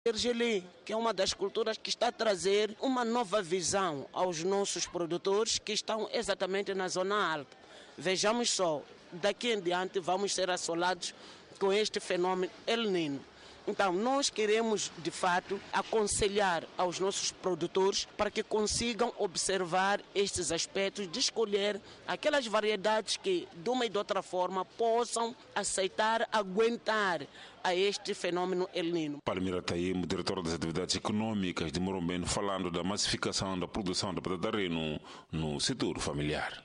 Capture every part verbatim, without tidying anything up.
Ergeli, que é uma das culturas que está a trazer uma nova visão aos nossos produtores que estão exatamente na zona alta. Vejamos só, daqui em diante vamos ser assolados com este fenômeno El Niño. Então, nós queremos, de fato, aconselhar aos nossos produtores para que consigam observar estes aspectos, de escolher aquelas variedades que, de uma e de outra forma, possam aceitar, aguentar a este fenômeno El Niño. Palmira Taim, diretor das atividades econômicas de Morumbene, falando da massificação da produção da batata no, no setor familiar.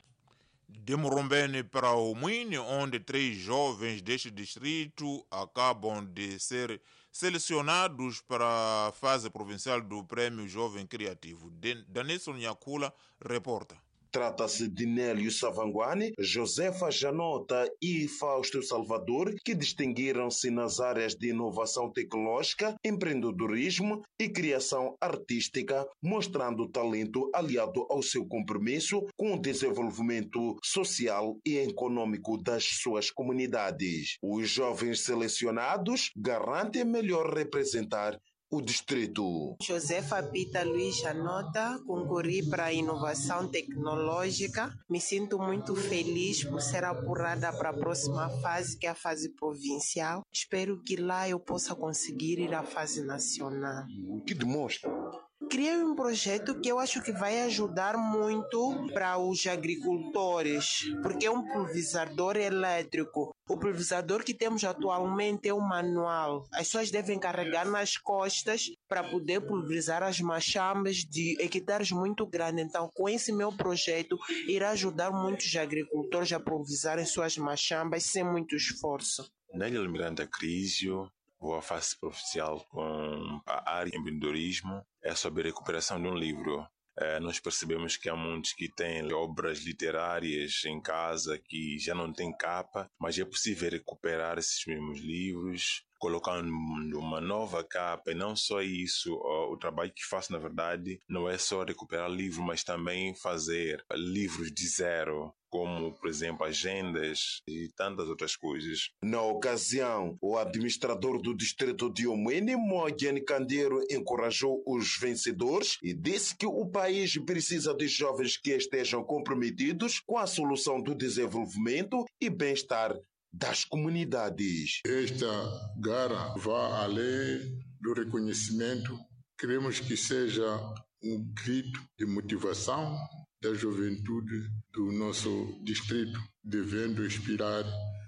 De Morumbene para o Moinho, onde três jovens deste distrito acabam de ser selecionados para a fase provincial do Prêmio Jovem Criativo. Danilson Nhakula reporta. Trata-se de Nélio Savanguani, Josefa Janota e Fausto Salvador, que distinguiram-se nas áreas de inovação tecnológica, empreendedorismo e criação artística, mostrando talento aliado ao seu compromisso com o desenvolvimento social e econômico das suas comunidades. Os jovens selecionados garantem melhor representar o distrito. Josefa Pita Luiz Janota, concorri para a inovação tecnológica. Me sinto muito feliz por ser apurada para a próxima fase, que é a fase provincial. Espero que lá eu possa conseguir ir à fase nacional. O que demonstra? Criei um projeto que eu acho que vai ajudar muito para os agricultores, porque é um pulverizador elétrico. O pulverizador que temos atualmente é o manual. As pessoas devem carregar nas costas para poder pulverizar as machambas de hectares muito grandes. Então, com esse meu projeto, irá ajudar muitos agricultores a pulverizarem suas machambas sem muito esforço. Nélio Miranda Crisio, a fase profissional com a área de empreendedorismo é sobre a recuperação de um livro. É, nós percebemos que há muitos que têm obras literárias em casa que já não têm capa, mas é possível recuperar esses mesmos livros, colocando uma nova capa. E não só isso, o, o trabalho que faço, na verdade, não é só recuperar livros, mas também fazer livros de zero, como, por exemplo, agendas e tantas outras coisas. Na ocasião, o administrador do distrito de Omwene, Moagene Candeiro, encorajou os vencedores e disse que o país precisa de jovens que estejam comprometidos com a solução do desenvolvimento e bem-estar das comunidades. Esta gara vai além do reconhecimento. Queremos que seja um grito de motivação da juventude do nosso distrito, devendo inspirar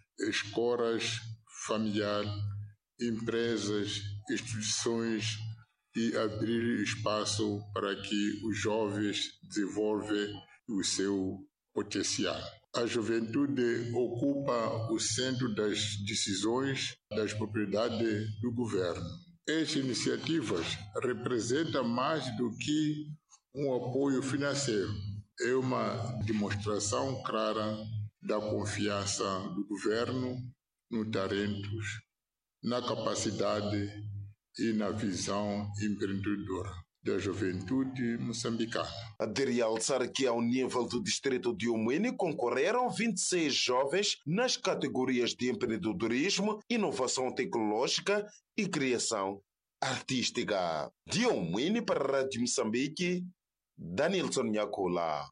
escolas familiares, empresas, instituições e abrir espaço para que os jovens desenvolvam o seu potencial. A juventude ocupa o centro das decisões das propriedades do governo. Estas iniciativas representam mais do que um apoio financeiro. É uma demonstração clara da confiança do governo nos talentos, na capacidade e na visão empreendedora da juventude moçambicana. De realçar que ao nível do distrito de Omwene concorreram vinte e seis jovens nas categorias de empreendedorismo, inovação tecnológica e criação artística. De Omwene para a Rádio Moçambique, Danilson Nhakula.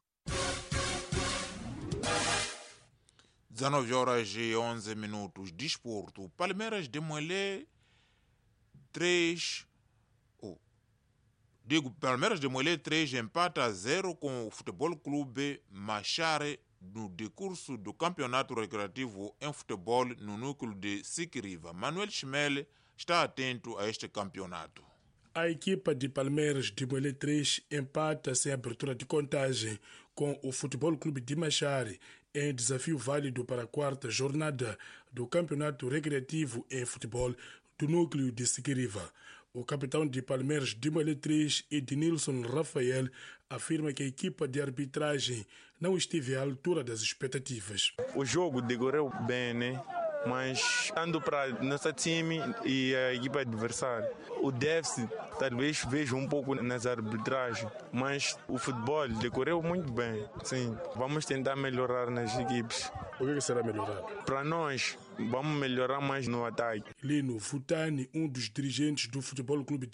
dezenove horas e onze minutos. Desporto. Palmeiras de Moelé três. Oh. Digo, Palmeiras de Moelé três empata a zero com o Futebol Clube Machare no decurso do campeonato recreativo em futebol no núcleo de Siquiriva. Manuel Schmele está atento a este campeonato. A equipa de Palmeiras de Moelé três empata sem abertura de contagem com o Futebol Clube de Machare em desafio válido para a quarta jornada do Campeonato Recreativo em Futebol do Núcleo de Siquiriva. O capitão de Palmeiras de Moelé três, Ednilson Rafael, afirma que a equipa de arbitragem não esteve à altura das expectativas. O jogo decorreu bem, né? Mas ando para nosso time e a equipa adversária. O déficit talvez veja um pouco nas arbitragens, mas o futebol decorreu muito bem. Sim, vamos tentar melhorar nas equipes. O que será melhorado? Para nós, vamos melhorar mais no ataque. Lino Futani, um dos dirigentes do Futebol Clube